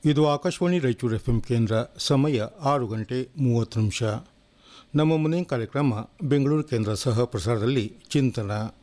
ಇದು ಆಕಾಶವಾಣಿ ರಾಯಚೂರು ಎಫ್ ಕೇಂದ್ರ. ಸಮಯ 6 ಗಂಟೆ 30 ನಿಮಿಷ. ನಮ್ಮ ಮುಂದಿನ ಕಾರ್ಯಕ್ರಮ ಬೆಂಗಳೂರು ಕೇಂದ್ರ ಸಹ ಪ್ರಸಾರದಲ್ಲಿ ಚಿಂತನ.